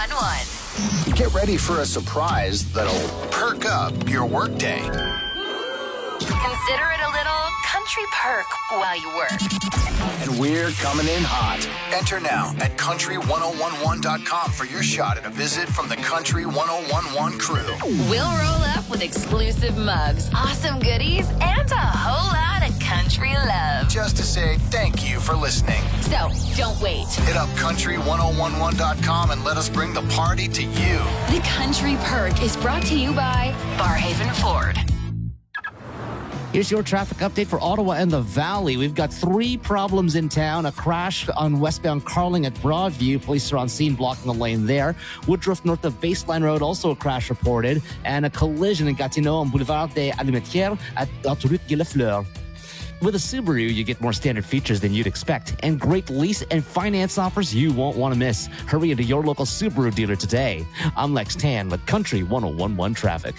1011. Get ready for a surprise that'll perk up your workday. Consider it a little country perk while you work. And we're coming in hot. Enter now at country1011.com for your shot at a visit from the Country 1011 crew. We'll roll up with exclusive mugs, awesome goodies, and a whole lot of country love. Just to say thank you for listening. So, don't wait. Hit up country1011.com and let us bring the party to you. The Country Perk is brought to you by Barhaven Ford. Here's your traffic update for Ottawa and the Valley. We've got 3 problems in town. A crash on westbound Carling at Broadview. Police are on scene blocking the lane there. Woodruff north of Baseline Road, also a crash reported. And a collision in Gatineau on Boulevard des Allumetières at Autoroute Guy-Lafleur. With a Subaru, you get more standard features than you'd expect. And great lease and finance offers you won't want to miss. Hurry into your local Subaru dealer today. I'm Lex Tan with Country 1011 Traffic.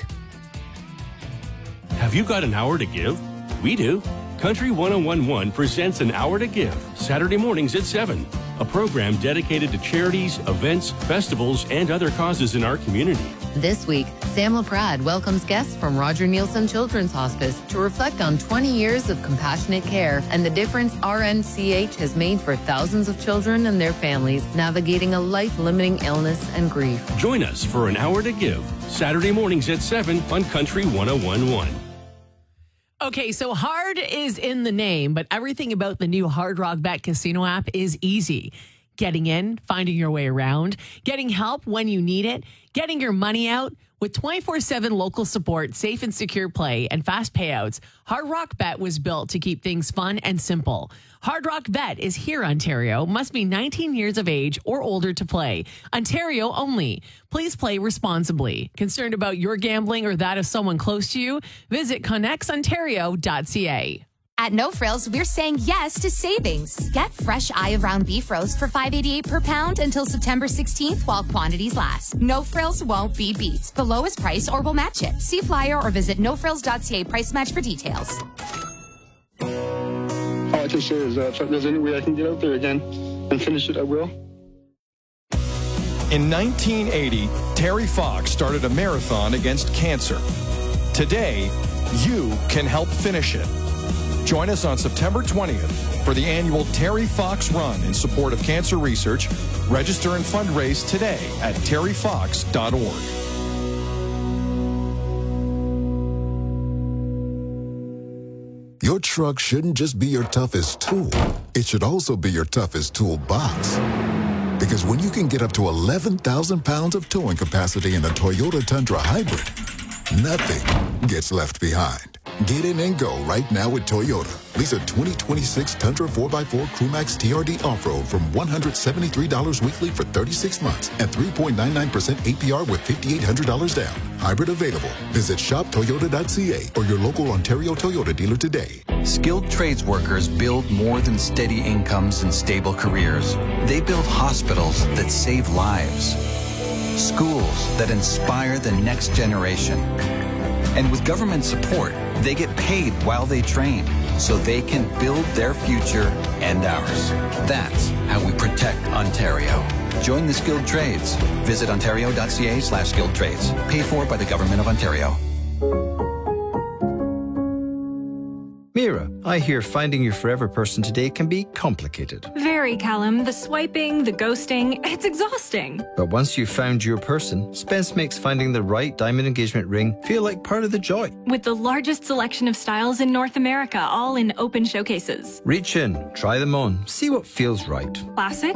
Have you got an hour to give? We do. Country 1011 presents An Hour to Give, Saturday mornings at 7. A program dedicated to charities, events, festivals, and other causes in our community. This week, Sam LaPrade welcomes guests from Roger Nielsen Children's Hospice to reflect on 20 years of compassionate care and the difference RNCH has made for thousands of children and their families navigating a life-limiting illness and grief. Join us for An Hour to Give, Saturday mornings at 7 on Country 1011. Okay, so hard is in the name, but everything about the new Hard Rock Bet Casino app is easy. Getting in, finding your way around, getting help when you need it, getting your money out. With 24/7 local support, safe and secure play, and fast payouts, Hard Rock Bet was built to keep things fun and simple. Hard Rock Bet is here, Ontario. Must be 19 years of age or older to play. Ontario only. Please play responsibly. Concerned about your gambling or that of someone close to you? Visit connexontario.ca. At No Frills, we're saying yes to savings. Get fresh eye of round beef roast for $5.88 per pound until September 16th while quantities last. No Frills won't be beat. The lowest price or we'll match it. See flyer or visit nofrills.ca price match for details. All I can say is that if there's any way I can get out there again and finish it, I will. In 1980, Terry Fox started a marathon against cancer. Today, you can help finish it. Join us on September 20th for the annual Terry Fox Run in support of cancer research. Register and fundraise today at terryfox.org. Your truck shouldn't just be your toughest tool. It should also be your toughest toolbox. Because when you can get up to 11,000 pounds of towing capacity in a Toyota Tundra Hybrid, nothing gets left behind. Get in and go right now with Toyota. Lease a 2026 Tundra 4x4 Crewmax TRD Off-Road from $173 weekly for 36 months and 3.99% APR with $5,800 down. Hybrid available. Visit shoptoyota.ca or your local Ontario Toyota dealer today. Skilled trades workers build more than steady incomes and stable careers. They build hospitals that save lives, schools that inspire the next generation. And with government support, they get paid while they train so they can build their future and ours. That's how we protect Ontario. Join the skilled trades. Visit ontario.ca/skilled trades. Paid for by the Government of Ontario. Mira, I hear finding your forever person today can be complicated. Very, Callum. The swiping, the ghosting, it's exhausting. But once you've found your person, Spence makes finding the right diamond engagement ring feel like part of the joy. With the largest selection of styles in North America, all in open showcases. Reach in, try them on, see what feels right. Classic,